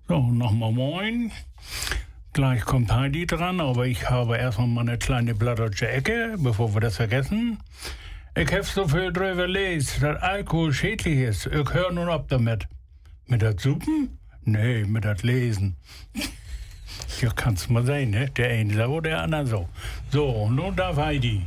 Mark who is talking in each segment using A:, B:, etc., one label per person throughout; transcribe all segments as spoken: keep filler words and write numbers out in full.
A: So, nochmal moin. Gleich kommt Heidi dran, aber ich habe erstmal mal eine kleine plattdeutsche Ecke, bevor wir das vergessen. Ich habe so viel drüber gelesen, dass Alkohol schädlich ist. Ich höre nun ab damit. Mit das Suppen? Nee, mit das Lesen. Ja, kann's mal sein, ne? Der eine so, der andere so. So, nun darf Heidi.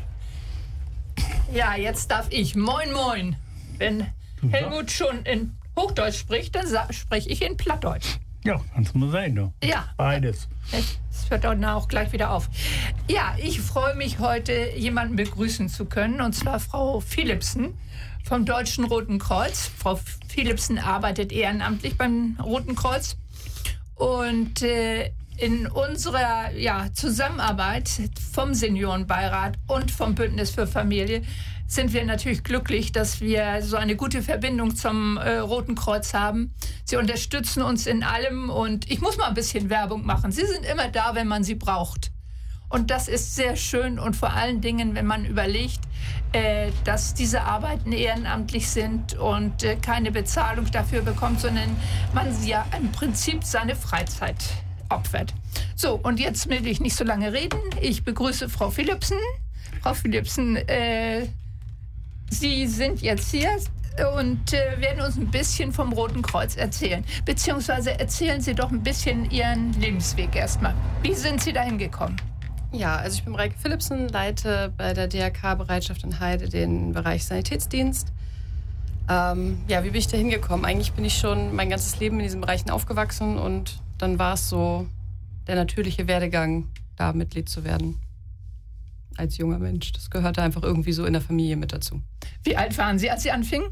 B: Ja, jetzt darf ich. Moin, moin. Wenn Helmut schon in Hochdeutsch spricht, dann spreche ich in Plattdeutsch.
A: Ja, kann's mal sein, du.
B: Ja.
A: Beides.
B: Es hört dann auch gleich wieder auf. Ja, ich freue mich heute, jemanden begrüßen zu können, und zwar Frau Philipsen vom Deutschen Roten Kreuz. Frau Philipsen arbeitet ehrenamtlich beim Roten Kreuz. Und äh, in unserer ja, Zusammenarbeit vom Seniorenbeirat und vom Bündnis für Familie sind wir natürlich glücklich, dass wir so eine gute Verbindung zum äh, Roten Kreuz haben. Sie unterstützen uns in allem, und ich muss mal ein bisschen Werbung machen. Sie sind immer da, wenn man sie braucht. Und das ist sehr schön, und vor allen Dingen, wenn man überlegt, äh, dass diese Arbeiten ehrenamtlich sind und äh, keine Bezahlung dafür bekommt, sondern man ja im Prinzip seine Freizeit opfert. So, und jetzt will ich nicht so lange reden. Ich begrüße Frau Philipsen. Frau Philipsen, äh, Sie sind jetzt hier und äh, werden uns ein bisschen vom Roten Kreuz erzählen. Beziehungsweise erzählen Sie doch ein bisschen Ihren Lebensweg erstmal. Wie sind Sie dahin gekommen?
C: Ja, also ich bin Mareike Philipsen, leite bei der D R K Bereitschaft in Heide den Bereich Sanitätsdienst. Ähm, ja, wie bin ich da hingekommen? Eigentlich bin ich schon mein ganzes Leben in diesen Bereichen aufgewachsen, und dann war es so der natürliche Werdegang, da Mitglied zu werden. Als junger Mensch. Das gehörte einfach irgendwie so in der Familie mit dazu.
B: Wie alt waren Sie, als Sie anfingen?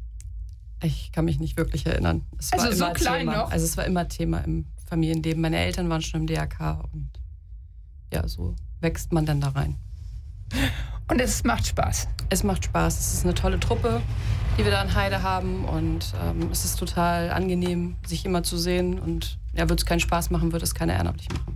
C: Ich kann mich nicht wirklich erinnern. Es
B: also
C: war
B: so
C: immer
B: klein
C: Thema.
B: noch?
C: Also es war immer Thema im Familienleben. Meine Eltern waren schon im D R K, und ja, so wächst man dann da rein.
B: Und es macht Spaß?
C: Es macht Spaß. Es ist eine tolle Truppe, die wir da in Heide haben, und ähm, es ist total angenehm, sich immer zu sehen, und ja, würde es keinen Spaß machen, würde es keiner ehrenamtlich machen.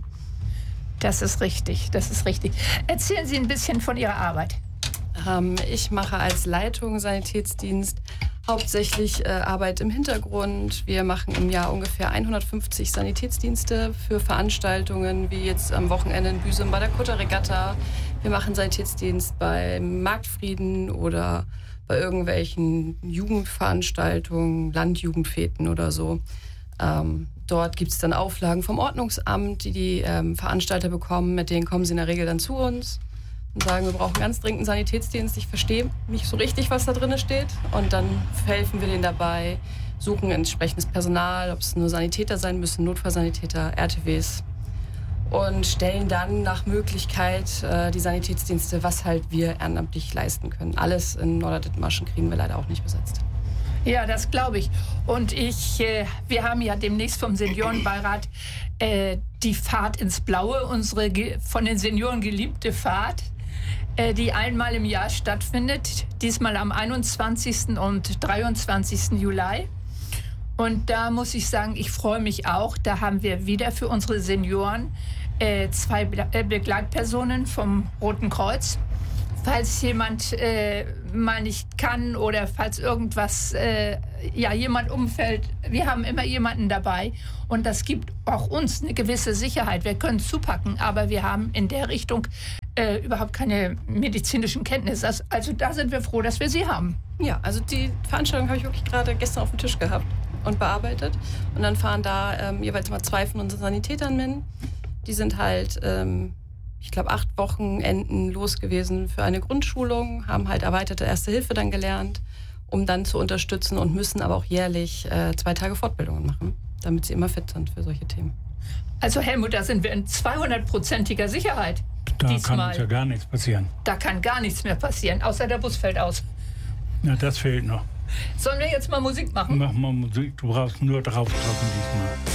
B: Das ist richtig, das ist richtig. Erzählen Sie ein bisschen von Ihrer Arbeit.
C: Ähm, ich mache als Leitung Sanitätsdienst hauptsächlich äh, Arbeit im Hintergrund. Wir machen im Jahr ungefähr hundertfünfzig Sanitätsdienste für Veranstaltungen, wie jetzt am Wochenende in Büsum bei der Kutterregatta. Wir machen Sanitätsdienst beim Marktfrieden oder bei irgendwelchen Jugendveranstaltungen, Landjugendfäten oder so. Ähm, dort gibt es dann Auflagen vom Ordnungsamt, die die ähm, Veranstalter bekommen. Mit denen kommen sie in der Regel dann zu uns und sagen, wir brauchen ganz dringend einen Sanitätsdienst. Ich verstehe nicht so richtig, was da drin steht. Und dann helfen wir denen dabei, suchen entsprechendes Personal, ob es nur Sanitäter sein müssen, Notfallsanitäter, R T Ws. Und stellen dann nach Möglichkeit äh, die Sanitätsdienste, was halt wir ehrenamtlich leisten können. Alles in Norderdithmarschen kriegen wir leider auch nicht besetzt.
B: Ja, das glaube ich. Und ich, äh, wir haben ja demnächst vom Seniorenbeirat äh, die Fahrt ins Blaue, unsere ge- von den Senioren geliebte Fahrt, äh, die einmal im Jahr stattfindet. Diesmal am einundzwanzigsten und dreiundzwanzigsten Juli. Und da muss ich sagen, ich freue mich auch. Da haben wir wieder für unsere Senioren äh, zwei Be- äh, Begleitpersonen vom Roten Kreuz. Falls jemand äh, mal nicht kann oder falls irgendwas, äh, ja, jemand umfällt, wir haben immer jemanden dabei, und das gibt auch uns eine gewisse Sicherheit. Wir können zupacken, aber wir haben in der Richtung äh, überhaupt keine medizinischen Kenntnisse. Also, also da sind wir froh, dass wir sie haben.
C: Ja, also die Veranstaltung habe ich wirklich gerade gestern auf dem Tisch gehabt und bearbeitet. Und dann fahren da ähm, jeweils mal zwei von unseren Sanitätern mit. Die sind halt... Ähm, ich glaube, acht Wochenenden los gewesen für eine Grundschulung, haben halt erweiterte Erste Hilfe dann gelernt, um dann zu unterstützen, und müssen aber auch jährlich äh, zwei Tage Fortbildungen machen, damit sie immer fit sind für solche Themen.
B: Also Helmut, da sind wir in zweihundertprozentiger Sicherheit.
A: Da
B: diesmal.
A: kann uns ja gar nichts passieren.
B: Da kann gar nichts mehr passieren, außer der Bus fällt aus.
A: Na, das fehlt noch.
B: Sollen wir jetzt mal Musik machen?
A: Mach mal Musik, du brauchst nur draufdrücken diesmal.